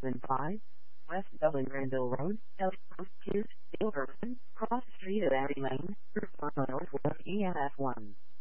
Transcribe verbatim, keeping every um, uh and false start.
seven five, West Dublin Granville Road, Elk Post Pierce, Ilverton, Cross Street at Airy Lane, Northwest E F one.